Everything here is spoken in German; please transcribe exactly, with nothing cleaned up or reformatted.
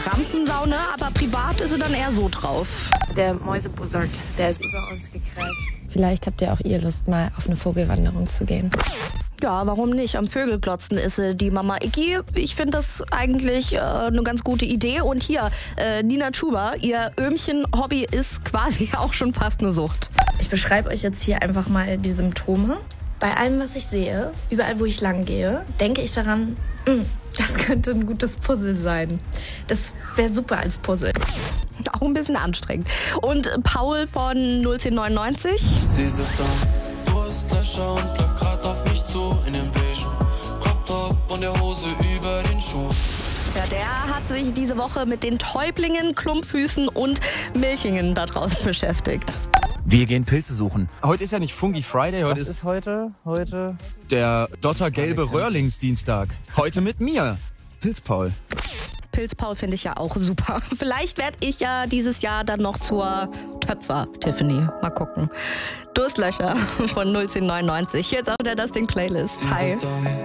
Rampensau, ne? Aber privat ist sie dann eher so drauf. Der Mäusebussard, der ist über uns gekreist. Vielleicht habt ihr auch ihr Lust, mal auf eine Vogelwanderung zu gehen. Ja, warum nicht? Am Vögelklotzen ist sie die Mama Iggy. Ich finde das eigentlich äh, eine ganz gute Idee. Und hier, äh, Nina Chuba, ihr Öhmchen-Hobby ist quasi auch schon fast eine Sucht. Ich beschreibe euch jetzt hier einfach mal die Symptome. Bei allem, was ich sehe, überall, wo ich lang gehe, denke ich daran, mh, das könnte ein gutes Puzzle sein. Das wäre super als Puzzle. Auch ein bisschen anstrengend. Und Paul von null zehn neunundneunzig. Sie sitzt da, du hast Löcher und läuft grad auf mich zu in dem beigen Crop-Top und der Hose über den Schuh. Ja, der hat sich diese Woche mit den Täublingen, Klumpfüßen und Milchingen da draußen beschäftigt. Wir gehen Pilze suchen. Heute ist ja nicht Fungi Friday, heute Was ist ist heute? Heute? der dottergelbe Röhrlingsdienstag. Heute mit mir, Pilzpaul. Pilzpaul finde ich ja auch super. Vielleicht werde ich ja dieses Jahr dann noch zur Töpfer-Tiffany. Mal gucken. Durstlöscher von null zehn neunundneunzig. Jetzt auch wieder das Ding Playlist. Hi.